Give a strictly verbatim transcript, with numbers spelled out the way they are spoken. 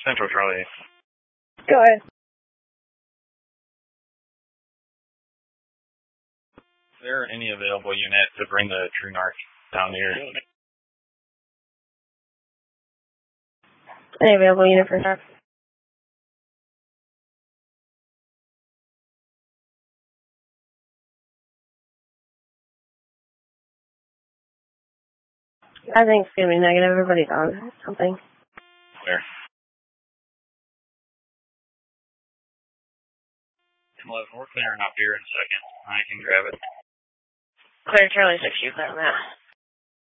Central Charlie. Go ahead. Is there any available unit to bring the True Narc down here? Any available unit for Narc? I think it's going to be negative. Everybody's on something. Where? We're clearing up here in a second. I can grab it. Clear Charlie six, you clear on that.